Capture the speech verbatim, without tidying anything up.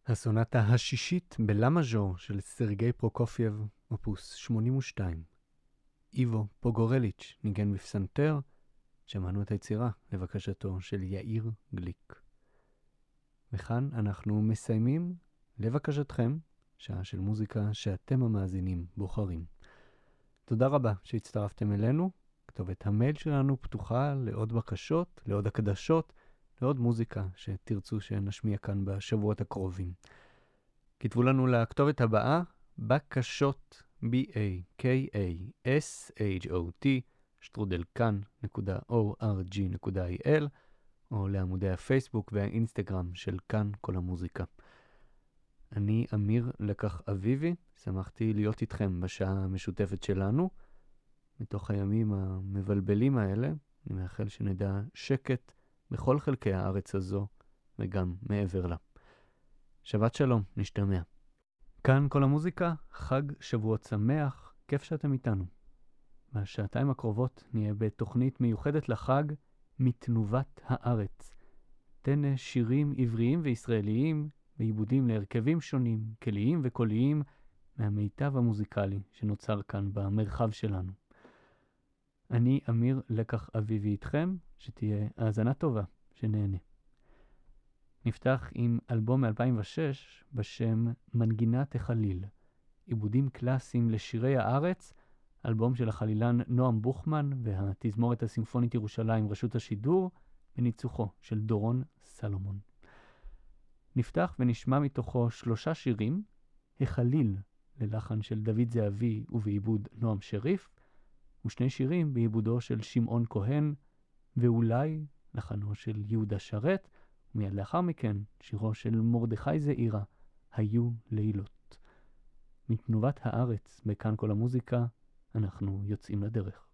הסונטה השישית בלה מז'ור של סרגי פרוקופייב, אופוס שמונים ושתיים. איבו פוגורליץ' ניגן בפסנתר, שמענו את היצירה לבקשתו של יאיר גליק. וכאן אנחנו מסיימים לבקשתכם, שעה של מוזיקה שאתם המאזינים בוחרים. תודה רבה שהצטרפתם אלינו. כתובת המייל שלנו פתוחה לעוד בקשות, לעוד הקדשות, לעוד מוזיקה שתרצו שנשמיע כאן בשבועות הקרובים. כתבו לנו לכתובת הבאה, בקשות, b-a-k-a-s-h-o-t, שטרודל כאן נקודה או אר ג'י נקודה איי אל, או לעמודי הפייסבוק והאינסטגרם של כאן כל המוזיקה. אני אמיר לקח אביבי, שמחתי להיות איתכם בשעה המשותפת שלנו. מתוך הימים המבלבלים האלה, אני מאחל שנדע שקט בכל חלקי הארץ הזו, וגם מעבר לה. שבת שלום, נשתמע. כאן כל המוזיקה, חג שבועות שמח, כיף שאתם איתנו. בשעתיים הקרובות נהיה בתוכנית מיוחדת לחג, מתנובת הארץ. תן שירים עבריים וישראליים, ועיבודים להרכבים שונים, כליים וקוליים, מהמיטב המוזיקלי שנוצר כאן במרחב שלנו. אני אמיר לקח אביבי איתכם, שתהיה האזנה טובה, שנהנה. נפתח עם אלבום מ-אלפיים ושש בשם מנגינת החליל, עיבודים קלאסיים לשירי הארץ, אלבום של החלילן נועם בוכמן והתזמורת הסימפונית ירושלים רשות השידור, בניצוחו של דורון סלומון. נפתח ונשמע מתוכו שלושה שירים, החליל ללחן של דוד זהבי ובעיבוד נועם שריף, ושני שירים בעיבודו של שמעון כהן, ואולי לחנו של יהודה שרת, ומיד לאחר מכן שירו של מרדכי זעירה, היו לילות. מתנובת הארץ, בכאן כל המוזיקה, אנחנו יוצאים לדרך.